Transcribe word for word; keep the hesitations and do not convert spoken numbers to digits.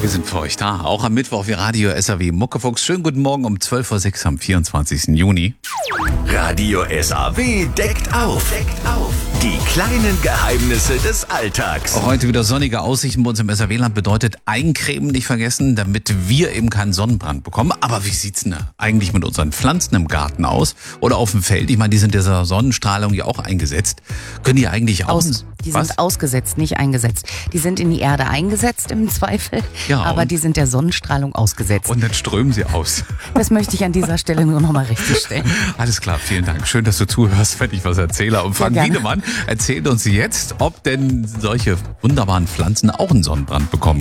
Wir sind für euch da, auch am Mittwoch wie Radio S A W Muckefuchs. Schönen guten Morgen um zwölf Uhr sechs am vierundzwanzigsten Juni. Radio S A W deckt auf. Deckt auf. Die kleinen Geheimnisse des Alltags. Auch heute wieder sonnige Aussichten bei uns im S A W-Land bedeutet eincremen nicht vergessen, damit wir eben keinen Sonnenbrand bekommen. Aber wie sieht's denn eigentlich mit unseren Pflanzen im Garten aus? Oder auf dem Feld? Ich meine, die sind dieser Sonnenstrahlung ja auch eingesetzt. Können die eigentlich auch... Aus, die was? sind ausgesetzt, nicht eingesetzt. Die sind in die Erde eingesetzt im Zweifel, Ja, aber und- die sind der Sonnenstrahlung ausgesetzt. Und dann strömen sie aus. Das möchte ich an dieser Stelle nur nochmal richtig stellen. Alles klar, vielen Dank. Schön, dass du zuhörst, wenn ich was erzähle. Und Frank gerne. Wiedemann erzählt uns jetzt, ob denn solche wunderbaren Pflanzen auch einen Sonnenbrand bekommen.